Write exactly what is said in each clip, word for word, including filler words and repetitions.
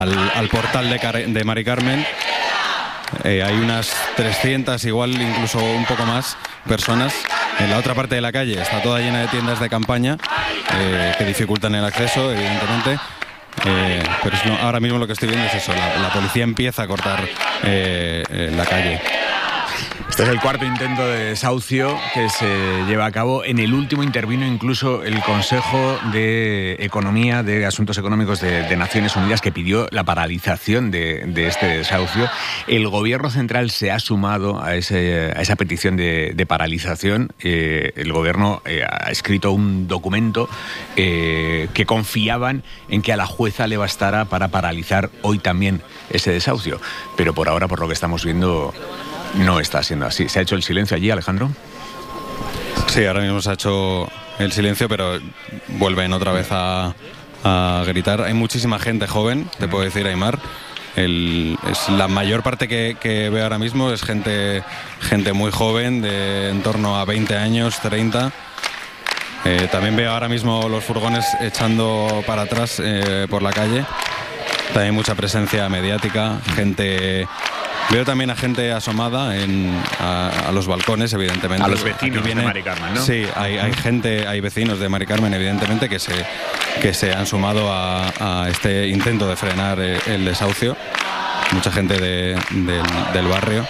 al, al portal de, Car- de Mari Carmen. Eh, hay unas trescientas, igual incluso un poco más, personas. En la otra parte de la calle está toda llena de tiendas de campaña eh, que dificultan el acceso, evidentemente. Eh, pero es no, ahora mismo lo que estoy viendo es eso, la, la policía empieza a cortar eh, eh, la calle. Este es el cuarto intento de desahucio que se lleva a cabo. En el último intervino incluso el Consejo de Economía, de Asuntos Económicos de, de Naciones Unidas, que pidió la paralización de, de este desahucio. El Gobierno central se ha sumado a, ese, a esa petición de, de paralización. Eh, el Gobierno eh, ha escrito un documento eh, que confiaban en que a la jueza le bastara para paralizar hoy también ese desahucio. Pero por ahora, por lo que estamos viendo, no está siendo así. ¿Se ha hecho el silencio allí, Alejandro? Sí, ahora mismo se ha hecho el silencio, pero vuelven otra vez a, a gritar. Hay muchísima gente joven, te puedo decir, Aimar. El, es la mayor parte que, que veo ahora mismo es gente, gente muy joven, de en torno a veinte años, treinta. Eh, también veo ahora mismo los furgones echando para atrás eh, por la calle. También mucha presencia mediática, gente... Veo también a gente asomada en, a, a los balcones, evidentemente. A los vecinos viene, de Mari Carmen, ¿no? Sí, hay, hay gente, hay vecinos de Mari Carmen, evidentemente, que se, que se han sumado a, a este intento de frenar el, el desahucio. Mucha gente de, del, del barrio.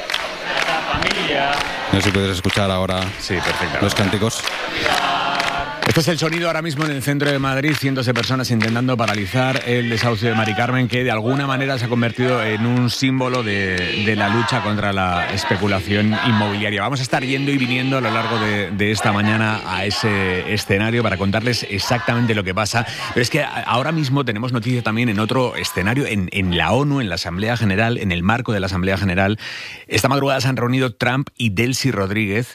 No sé si puedes escuchar ahora sí, los cánticos. Este es el sonido ahora mismo en el centro de Madrid, cientos de personas intentando paralizar el desahucio de Mari Carmen, que de alguna manera se ha convertido en un símbolo de, de la lucha contra la especulación inmobiliaria. Vamos a estar yendo y viniendo a lo largo de, de esta mañana a ese escenario para contarles exactamente lo que pasa. Pero es que ahora mismo tenemos noticia también en otro escenario, en, en la ONU, en la Asamblea General, en el marco de la Asamblea General. Esta madrugada se han reunido Trump y Delcy Rodríguez,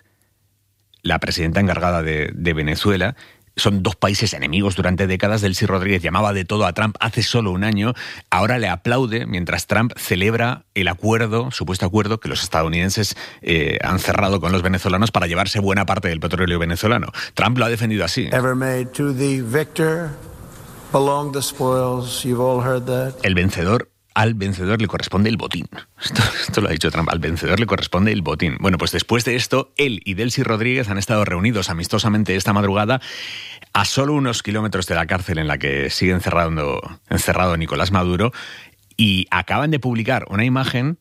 la presidenta encargada de, de Venezuela. Son dos países enemigos durante décadas. Delcy Rodríguez llamaba de todo a Trump hace solo un año. Ahora le aplaude mientras Trump celebra el acuerdo, supuesto acuerdo, que los estadounidenses eh, han cerrado con los venezolanos para llevarse buena parte del petróleo venezolano. Trump lo ha defendido así. Ever made to the victor belong the spoils. You've all heard that. El vencedor... Al vencedor le corresponde el botín. Esto, esto lo ha dicho Trump. Al vencedor le corresponde el botín. Bueno, pues después de esto, él y Delcy Rodríguez han estado reunidos amistosamente esta madrugada a solo unos kilómetros de la cárcel en la que sigue encerrado, encerrado Nicolás Maduro, y acaban de publicar una imagen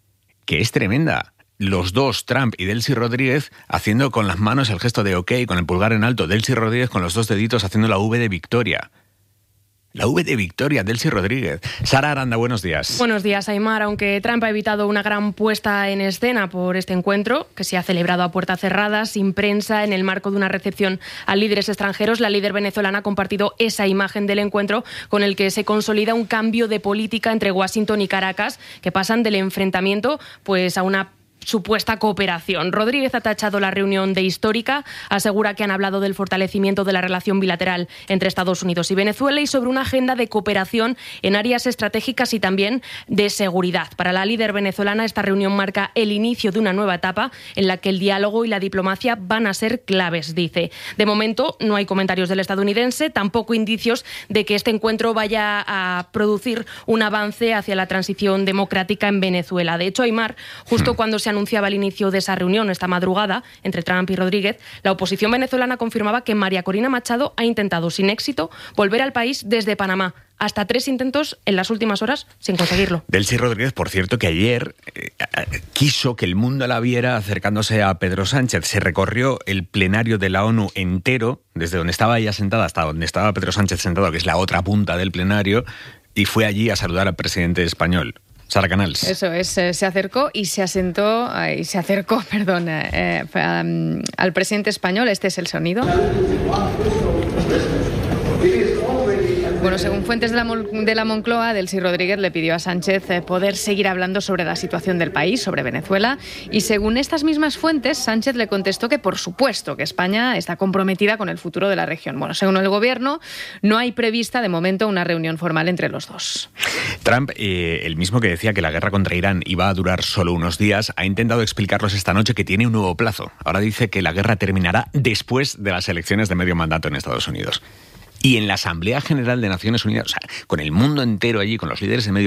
que es tremenda. Los dos, Trump y Delcy Rodríguez, haciendo con las manos el gesto de OK, con el pulgar en alto. Delcy Rodríguez con los dos deditos haciendo la V de victoria. La V de victoria, Delcy Rodríguez. Sara Aranda, buenos días. Buenos días, Aimar. Aunque Trump ha evitado una gran puesta en escena por este encuentro, que se ha celebrado a puerta cerrada, sin prensa, en el marco de una recepción a líderes extranjeros, la líder venezolana ha compartido esa imagen del encuentro con el que se consolida un cambio de política entre Washington y Caracas, que pasan del enfrentamiento pues a una supuesta cooperación. Rodríguez ha tachado la reunión de histórica, asegura que han hablado del fortalecimiento de la relación bilateral entre Estados Unidos y Venezuela y sobre una agenda de cooperación en áreas estratégicas y también de seguridad. Para la líder venezolana, esta reunión marca el inicio de una nueva etapa en la que el diálogo y la diplomacia van a ser claves, dice. De momento, no hay comentarios del estadounidense, tampoco indicios de que este encuentro vaya a producir un avance hacia la transición democrática en Venezuela. De hecho, Aimar, justo cuando se anunciaba el inicio de esa reunión esta madrugada entre Trump y Rodríguez, la oposición venezolana confirmaba que María Corina Machado ha intentado sin éxito volver al país desde Panamá. Hasta tres intentos en las últimas horas sin conseguirlo. Delcy Rodríguez, por cierto, que ayer eh, quiso que el mundo la viera acercándose a Pedro Sánchez. Se recorrió el plenario de la ONU entero, desde donde estaba ella sentada hasta donde estaba Pedro Sánchez sentado, que es la otra punta del plenario, y fue allí a saludar al presidente español. Sara Canals. Eso es, eh, se acercó y se asentó, eh, y se acercó, perdón, eh, eh, al presidente español. Este es el sonido. Bueno, según fuentes de la, de la Moncloa, Delcy Rodríguez le pidió a Sánchez eh, poder seguir hablando sobre la situación del país, sobre Venezuela, y según estas mismas fuentes, Sánchez le contestó que por supuesto que España está comprometida con el futuro de la región. Bueno, según el gobierno, no hay prevista de momento una reunión formal entre los dos. Trump, eh, el mismo que decía que la guerra contra Irán iba a durar solo unos días, ha intentado explicarlos esta noche que tiene un nuevo plazo. Ahora dice que la guerra terminará después de las elecciones de medio mandato en Estados Unidos. Y en la Asamblea General de Naciones Unidas, o sea, con el mundo entero allí, con los líderes de medio